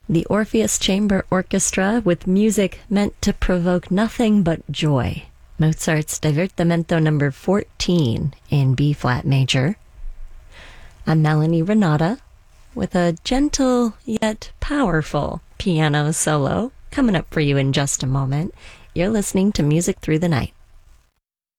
The Orpheus Chamber Orchestra with music meant to provoke nothing but joy. Mozart's Divertimento number 14 in B-flat major. I'm Melanie Renata with a gentle yet powerful piano solo coming up for you in just a moment. You're listening to Music Through the Night.